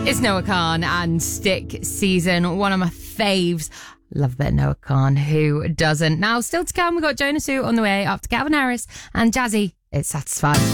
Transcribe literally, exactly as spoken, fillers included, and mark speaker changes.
Speaker 1: It's Noah Khan and Stick Season, one of my faves. Love a bit of Noah Khan, who doesn't? Now, still to come, we've got Jonas Sue on the way after Calvin Harris and Jazzy. It's Satisfied.